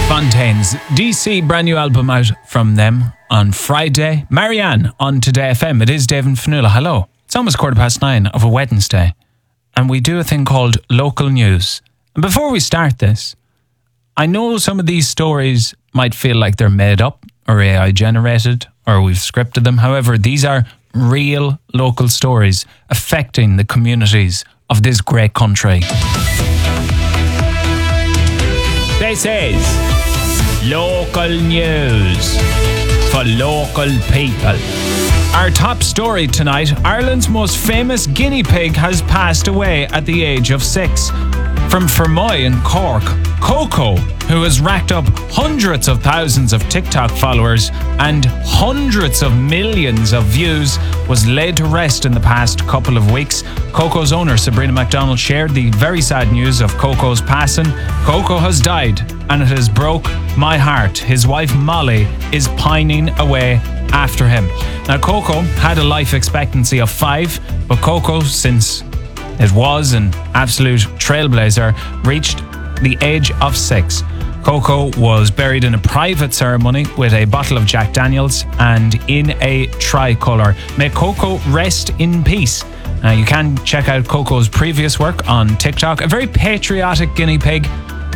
Fontaines, DC, brand new album out from them on Friday. Marianne on Today FM. It is Dave and Fionnuala. Hello. It's almost 9:15 of a Wednesday, and we do a thing called local news. And before we start this, I know some of these stories might feel like they're made up or AI generated or we've scripted them. However, these are real local stories affecting the communities of this great country. This is local news for local people. Our top story tonight, Ireland's most famous guinea pig has passed away at the age of 6. From Fermoy in Cork, Coco, who has racked up hundreds of thousands of TikTok followers and hundreds of millions of views, was laid to rest in the past couple of weeks. Coco's owner, Sabrina MacDonald, shared the very sad news of Coco's passing. Coco has died, and it has broke my heart. His wife, Molly, is pining away after him. Now, Coco had a life expectancy of 5, but Coco, since it was an absolute trailblazer, reached the age of 6. Coco was buried in a private ceremony with a bottle of Jack Daniels and in a tricolour. May Coco rest in peace. You can check out Coco's previous work on TikTok. A very patriotic guinea pig.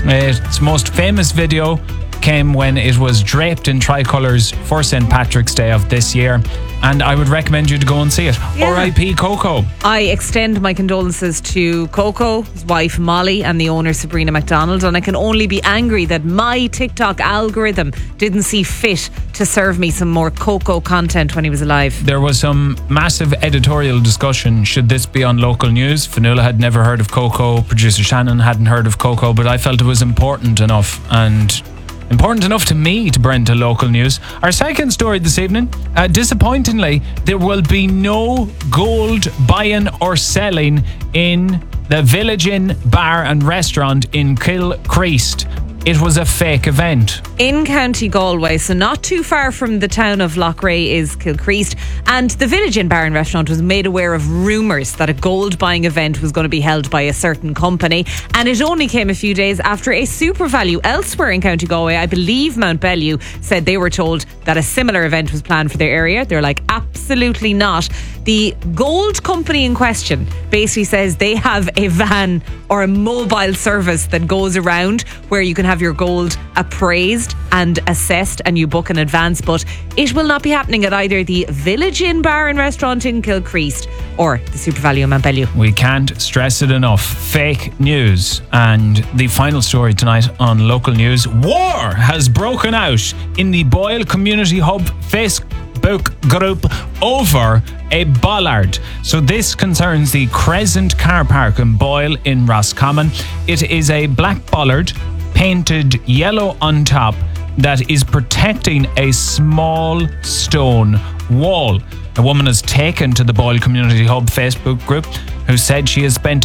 Its most famous video came when it was draped in tricolours for St. Patrick's Day of this year, and I would recommend you to go and see it. Yeah. R.I.P. Coco. I extend my condolences to Coco, his wife Molly, and the owner Sabrina MacDonald, and I can only be angry that my TikTok algorithm didn't see fit to serve me some more Coco content when he was alive. There was some massive editorial discussion, should this be on local news? Fionnuala had never heard of Coco, producer Shannon hadn't heard of Coco, but I felt it was important enough, and important enough to me to bring to local news. Our second story this evening, disappointingly, there will be no gold buying or selling in the Village Inn bar and restaurant in Kilcreast. It was a fake event. In County Galway, so not too far from the town of Loughrea, is Kilcreast, and the Village Inn bar and restaurant was made aware of rumours that a gold buying event was going to be held by a certain company, and it only came a few days after a super value elsewhere in County Galway, I believe Mount Bellew, said they were told that a similar event was planned for their area. They're like, absolutely not. The gold company in question basically says they have a van or a mobile service that goes around where you can have your gold appraised and assessed and you book in advance, but it will not be happening at either the Village Inn bar and restaurant in Kilcreast or the Super Value in Mount Bellew. We can't stress it enough. Fake news. And the final story tonight on local news, war has broken out in the Boyle Community Hub Facebook group over a bollard. So this concerns the Crescent car park in Boyle in Roscommon. It is a black bollard painted yellow on top that is protecting a small stone wall. A woman has taken to the Boyle Community Hub Facebook group who said she has spent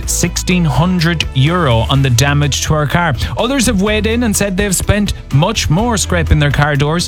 €1,600 on the damage to her car. Others have weighed in and said they've spent much more scraping their car doors,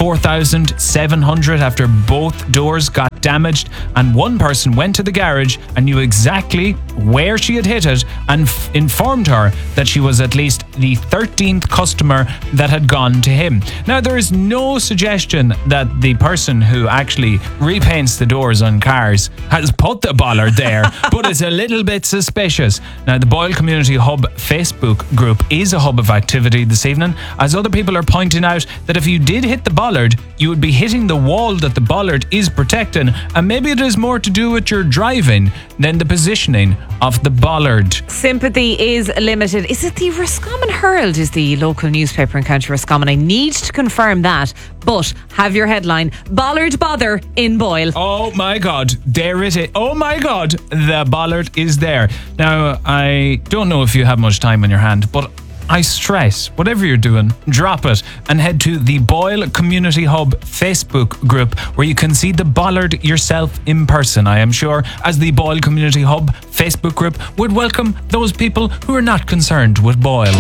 $4,700 after both doors got damaged, and one person went to the garage and knew exactly where she had hit it and informed her that she was at least the 13th customer that had gone to him. Now, there is no suggestion that the person who actually repaints the doors on cars has put the bollard there, but it's a little bit suspicious. Now, the Boyle Community Hub Facebook group is a hub of activity this evening, as other people are pointing out that if you did hit the bollard, you would be hitting the wall that the bollard is protecting, and maybe it is more to do with your driving than the positioning of the bollard. Sympathy is limited. Is it the Roscommon Herald is the local newspaper in County Roscommon? I need to confirm that, but have your headline, Bollard Bother in Boyle. Oh my God, there it is. Oh my God, the bollard is there. Now, I don't know if you have much time on your hand, but I stress, whatever you're doing, drop it and head to the Boyle Community Hub Facebook group where you can see the bollard yourself in person. I am sure, as the Boyle Community Hub Facebook group would welcome those people who are not concerned with Boyle.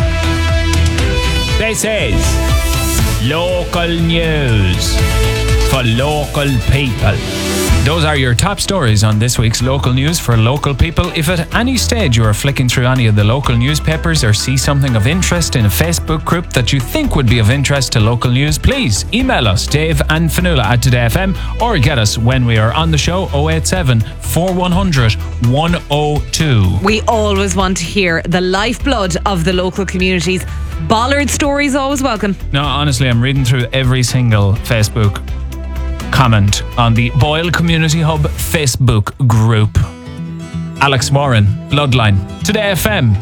This is local news for local people. Those are your top stories on this week's local news for local people. If at any stage you are flicking through any of the local newspapers or see something of interest in a Facebook group that you think would be of interest to local news, please email us, Dave and Fionnuala at Today FM, or get us when we are on the show, 087 4100 102. We always want to hear the lifeblood of the local communities. Bollard stories always welcome. No, honestly, I'm reading through every single Facebook comment on the Boyle Community Hub Facebook group. Alex Warren, Bloodline, Today FM.